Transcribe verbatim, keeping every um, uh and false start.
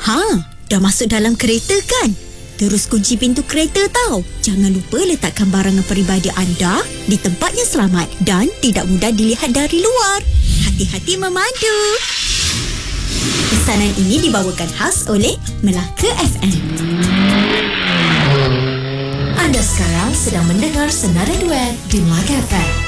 Ha, dah masuk dalam kereta kan? Terus kunci pintu kereta tau. Jangan lupa letakkan barangan peribadi anda di tempat yang selamat dan tidak mudah dilihat dari luar. Hati-hati memandu. Pesanan ini dibawakan khas oleh Melaka F M. Anda sekarang sedang mendengar Senarai Duet di Melaka F M.